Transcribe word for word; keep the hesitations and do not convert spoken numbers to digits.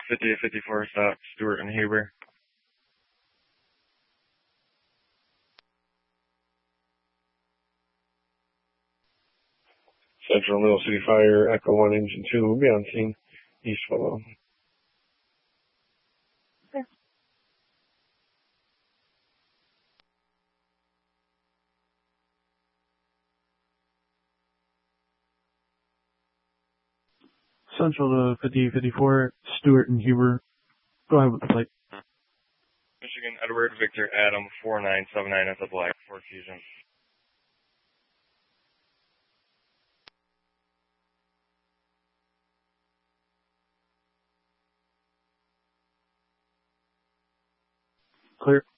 fifty fifty-four, stop, Stewart and Huber. Central Middle City Fire, Echo one, Engine two, will be on scene. East Willow. Okay. Central to fifty fifty-four, Stewart and Huber. Go ahead with the plate. Michigan, Edward, Victor, Adam, four nine seven nine at the Black, Ford Fusion. Clear.